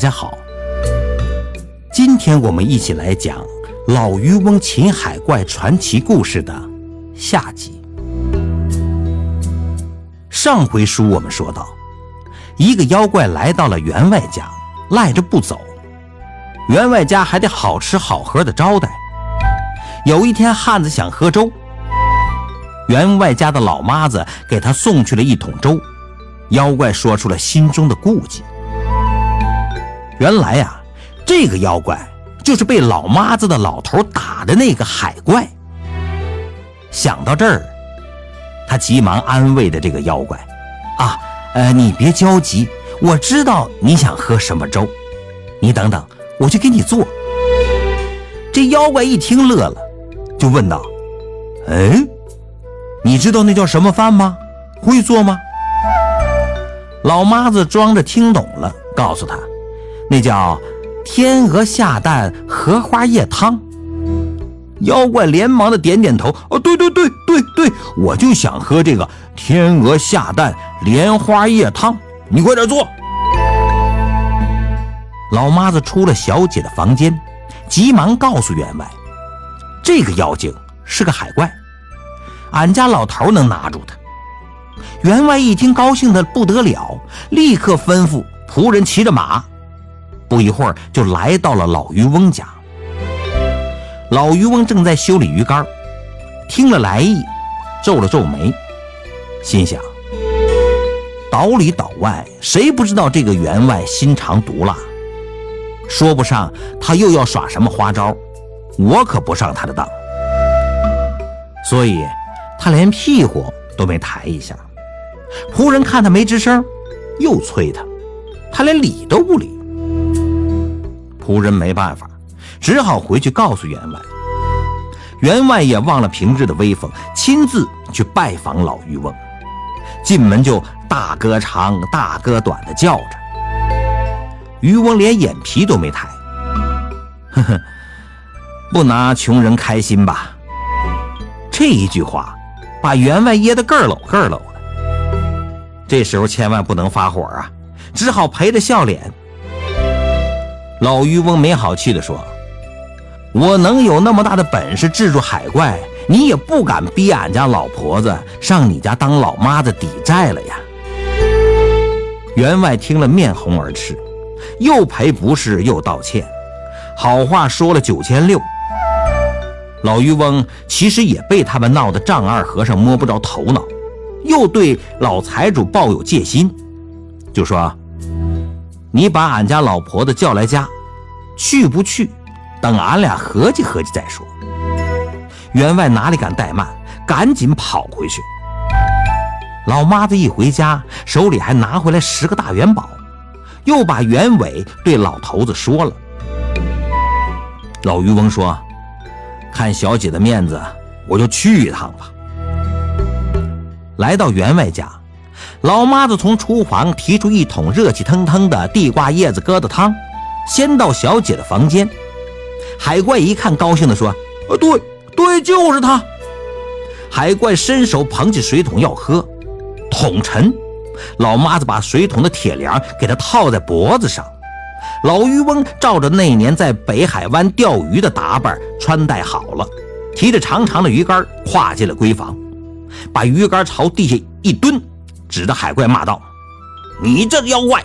家好，今天我们一起来讲老渔翁擒海怪传奇故事的下集。上回书我们说到，一个妖怪来到了员外家，赖着不走，员外家还得好吃好喝的招待。有一天汉子想喝粥，员外家的老妈子给他送去了一桶粥，妖怪说出了心中的顾忌。原来呀，这个妖怪就是被老妈子的老头打的那个海怪。想到这儿，他急忙安慰的这个妖怪你别着急，我知道你想喝什么粥，你等等，我去给你做。这妖怪一听乐了，就问道：你知道那叫什么饭吗？会做吗？老妈子装着听懂了，告诉他那叫天鹅下蛋荷花叶汤。妖怪连忙的点点头，对，我就想喝这个天鹅下蛋莲花叶汤，你快点做。老妈子出了小姐的房间，急忙告诉员外，这个妖精是个海怪，俺家老头能拿住他。员外一听高兴的不得了，立刻吩咐仆人骑着马，不一会儿就来到了老渔翁家。老渔翁正在修理鱼竿，听了来意，皱了皱眉，心想，岛里岛外谁不知道这个员外心肠毒辣，说不上他又要耍什么花招，我可不上他的当。所以他连屁股都没抬一下。仆人看他没吱声，又催他，他连理都不理。仆人没办法，只好回去告诉员外。员外也忘了平日的威风，亲自去拜访老渔翁。进门就大哥长大哥短的叫着。渔翁连眼皮都没抬，不拿穷人开心吧。这一句话把员外噎得个搂个搂的。这时候千万不能发火啊，只好陪着笑脸。老渔翁没好气地说，我能有那么大的本事治住海怪，你也不敢逼俺家老婆子上你家当老妈子抵债了呀。员外听了面红耳赤，又赔不是又道歉，好话说了9600。老渔翁其实也被他们闹得丈二和尚摸不着头脑，又对老财主抱有戒心，就说，你把俺家老婆子叫来家，去不去等俺俩合计合计再说。员外哪里敢怠慢，赶紧跑回去。老妈子一回家，手里还拿回来10个大元宝，又把原委对老头子说了。老渔翁说，看小姐的面子，我就去一趟吧。来到员外家，老妈子从厨房提出一桶热气腾腾的地瓜叶子疙瘩汤，先到小姐的房间。海怪一看，高兴地说，对，就是他。海怪伸手捧起水桶要喝，桶沉，老妈子把水桶的铁梁给他套在脖子上。老渔翁照着那年在北海湾钓鱼的打扮穿戴好了，提着长长的鱼竿跨进了闺房，把鱼竿朝地下一蹲，指着海怪骂道，你这妖怪，